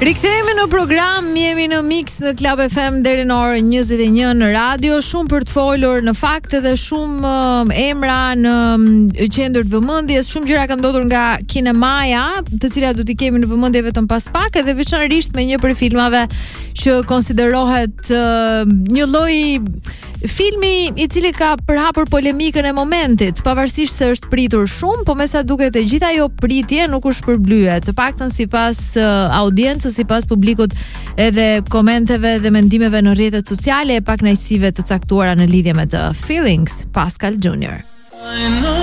Rikthehemi në program, jemi në Mix në Club FM deri në orën 21 në radio, shumë për të folur në fakt edhe shumë emra në qendër të vëmendjes, shumë gjëra kanë ndodhur nga kinemaja, të cilat do t'i kemi në vëmendje vetëm pas pak, edhe veçanërisht me një prej filmave që konsiderohet një lloj filmi i cili ka përhapur polemikën e momentit, pavarësisht se është pritur shumë, po me sa duket e gjitha ajo pritje nuk u shpërblye, të paktën sipas audiencës, sipas publikut edhe komenteve dhe mendimeve në rrjetet sociale e pakënaqësive të caktuara në lidhje me The Feelings, Pascal Jr.